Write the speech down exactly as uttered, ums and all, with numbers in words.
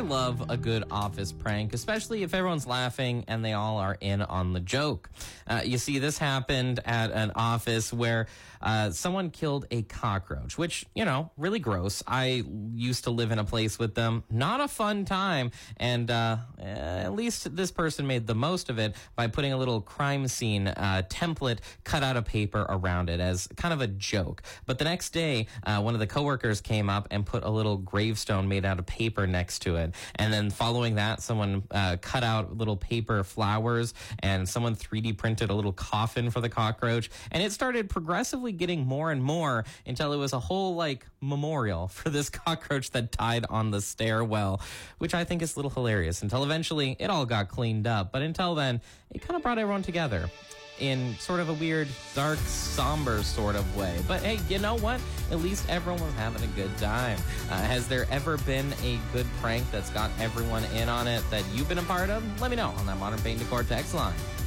love a good office prank, especially if everyone's laughing and they all are in on the joke. Uh, you see, this happened at an office where uh, someone killed a cockroach, which, you know, really gross. I used to live in a place with them. Not a fun time. And uh, at least this person made the most of it by putting a little crime scene uh, template cut out of paper around it as kind of a joke. But the next day, uh, one of the coworkers came up and put a little gravestone made out of paper next to it. And then following that, someone uh, cut out little paper flowers and someone three D printed a little coffin for the cockroach. And it started progressively getting more and more until it was a whole like memorial for this cockroach that died on the stairwell, which I think is a little hilarious, until eventually it all got cleaned up. But until then, it kind of brought everyone together in sort of a weird, dark, somber sort of way. But hey, you know what? At least everyone was having a good time. Uh, has there ever been a good prank that's got everyone in on it that you've been a part of? Let me know on that Modern Paint Decor text line.